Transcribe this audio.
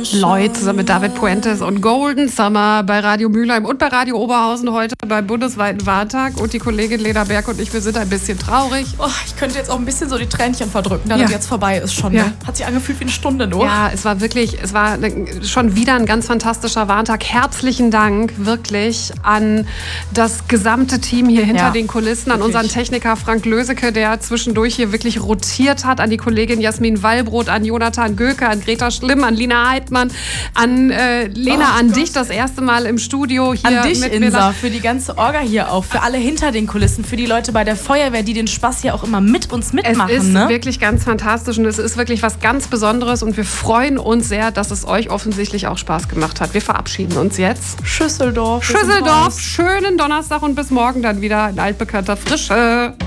Lloyd zusammen mit David Puentes und Golden Summer bei Radio Mülheim und bei Radio Oberhausen heute beim bundesweiten Warntag. Und die Kollegin Lena Berg und ich, wir sind ein bisschen traurig. Oh, ich könnte jetzt auch ein bisschen so die Tränchen verdrücken, da das jetzt vorbei ist schon. Ja. Ne? Hat sich angefühlt wie eine Stunde nur. Ja, es war schon wieder ein ganz fantastischer Warntag. Herzlichen Dank wirklich an das gesamte Team hier hinter den Kulissen, an unseren Techniker Frank Löseke, der zwischendurch hier wirklich rotiert hat, an die Kollegin Jasmin Wallbrot, an Jonathan Göke, an Greta Schlimm, an Lina Heidmann, an Lena, an dich das erste Mal im Studio hier. An dich, mit Insa, für die ganze Orga hier auch, für alle hinter den Kulissen, für die Leute bei der Feuerwehr, die den Spaß hier auch immer mit uns mitmachen. Es ist wirklich ganz fantastisch und es ist wirklich was ganz Besonderes und wir freuen uns sehr, dass es euch offensichtlich auch Spaß gemacht hat. Wir verabschieden uns jetzt. Schüsseldorf, schönen Donnerstag und bis morgen dann wieder in altbekannter Frische.